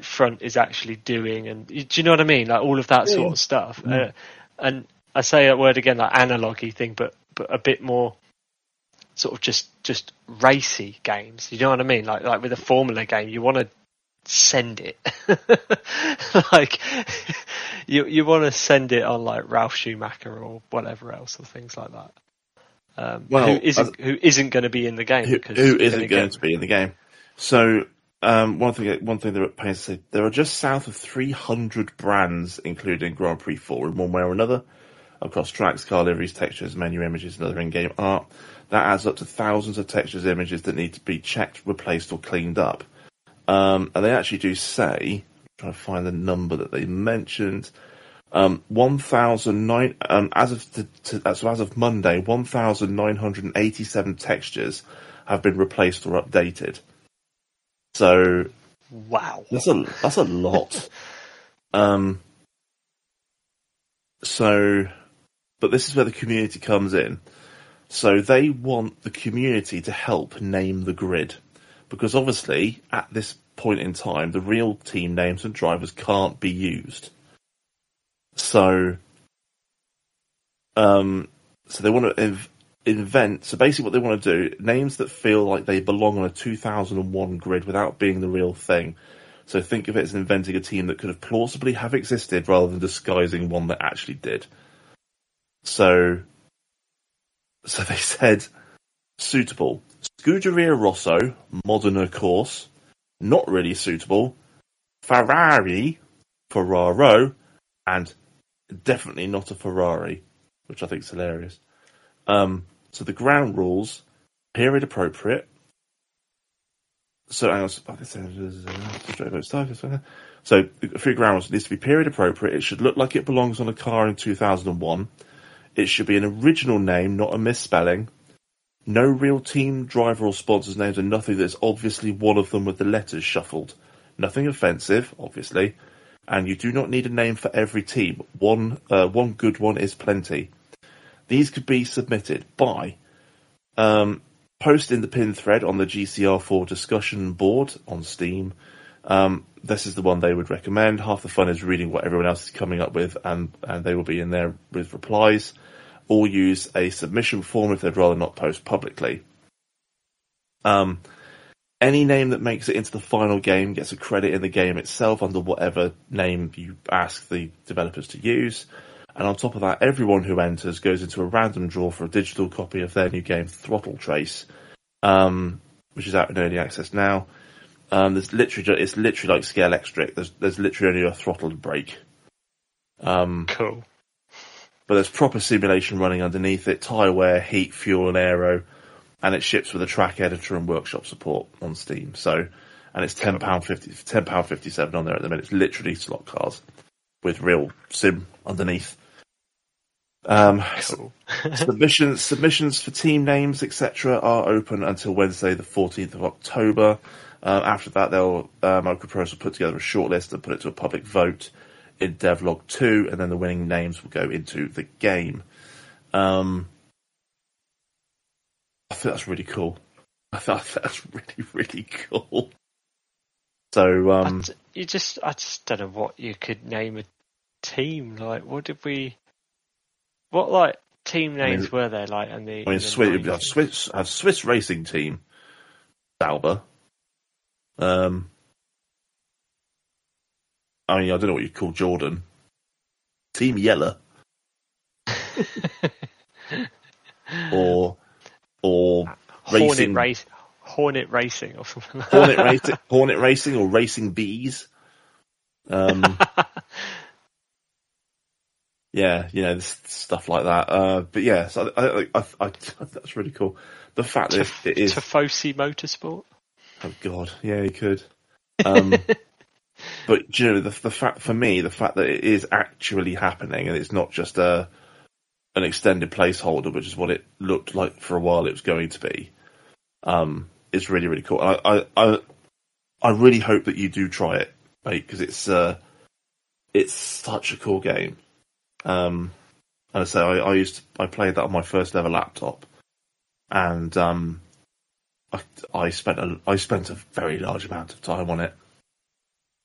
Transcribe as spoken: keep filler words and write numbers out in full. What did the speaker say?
front is actually doing, and do you know what I mean? Like all of that yeah. sort of stuff. Mm. Uh, and I say that word again, like analogy thing, but but a bit more sort of just just racy games. You know what I mean? Like like with a Formula game, you want to send it. Like you you want to send it on like Ralph Schumacher or whatever else, or things like that. Um, well, who isn't as, who isn't going to be in the game? Who, because who isn't get... going to be in the game? So um, one thing one thing they're at pains to say, there are just south of three hundred brands, including Grand Prix four, in one way or another, across tracks, car liveries, textures, menu images, and other in-game art. That adds up to thousands of textures, images that need to be checked, replaced, or cleaned up. Um, and they actually do say, I'm trying to find the number that they mentioned, um, one thousand nine, um, as of to, to, so as of Monday, one thousand nine hundred eighty-seven textures have been replaced or updated. So, wow, that's a that's a lot. um, so, but this is where the community comes in. So they want the community to help name the grid, because obviously at this point in time, the real team names and drivers can't be used. So, um, so they want to inv- invent. So basically, what they want to do, names that feel like they belong on a two thousand one grid without being the real thing. So think of it as inventing a team that could have plausibly have existed rather than disguising one that actually did. So, so they said suitable. Scuderia Rosso, Modena course, not really suitable. Ferrari, Ferraro, and definitely not a Ferrari, which I think is hilarious. Um, so the ground rules, period appropriate. So, hang on, so for your ground rules, it needs to be period appropriate. It should look like it belongs on a car in two thousand one. It should be an original name, not a misspelling. No real team, driver, or sponsors' names, and nothing that's obviously one of them with the letters shuffled. Nothing offensive, obviously. And you do not need a name for every team. One uh, one good one is plenty. These could be submitted by um, post in the pin thread on the G C R four discussion board on Steam. Um, this is the one they would recommend. Half the fun is reading what everyone else is coming up with, and, and they will be in there with replies. Or use a submission form if they'd rather not post publicly. Um, any name that makes it into the final game gets a credit in the game itself under whatever name you ask the developers to use. And on top of that, everyone who enters goes into a random draw for a digital copy of their new game, Throttle Trace, um, which is out in early access now. Um, there's literally, it's literally like Scale Electric. There's, there's literally only a throttle and brake. Um, cool. But there's proper simulation running underneath it, tyre wear, heat, fuel, and aero, and it ships with a track editor and workshop support on Steam. So, and it's ten pounds fifty, ten pounds fifty-seven on there at the minute. It's literally slot cars with real sim underneath. Um, cool. submissions, submissions for team names, et cetera, are open until Wednesday, the fourteenth of October. Uh, after that, they'll uh, Microprose will put together a shortlist and put it to a public vote in Devlog two, and then the winning names will go into the game. Um, I think that's really cool. I think that's really, really cool. So, um... I, you just, I just don't know what you could name a team. Like, what did we... What, like, team names I mean, were there, like, in the... I mean, Swiss, have Swiss, have Swiss racing team. Sauber. Um... I mean, I don't know what you'd call Jordan. Team Yeller. or or Hornet racing race, Hornet Racing or something like Hornet Racing Hornet Racing or Racing Bees. Um Yeah, you know, stuff like that. Uh but yeah, so I, I, I, I that's really cool. The fact that it is Tifosi Motorsport. Oh god, yeah, you could. Um But you know, the, the fact for me, the fact that it is actually happening and it's not just a an extended placeholder, which is what it looked like for a while it was going to be, um, is really really cool. I I I, I really hope that you do try it, mate, because it's uh, it's such a cool game. Um, and I say I, I used to, I played that on my first ever laptop, and um, I I spent a I spent a very large amount of time on it.